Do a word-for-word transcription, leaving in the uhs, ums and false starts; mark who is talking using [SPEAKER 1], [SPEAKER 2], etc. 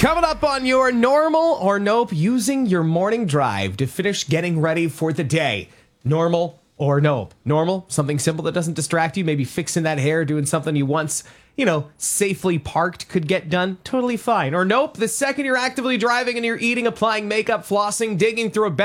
[SPEAKER 1] Coming up on your normal or nope, using your morning drive to finish getting ready for the day. Normal or nope. Normal, something simple that doesn't distract you, maybe fixing that hair, doing something you once, you know, safely parked could get done. Totally fine. Or nope, the second you're actively driving and you're eating, applying makeup, flossing, digging through a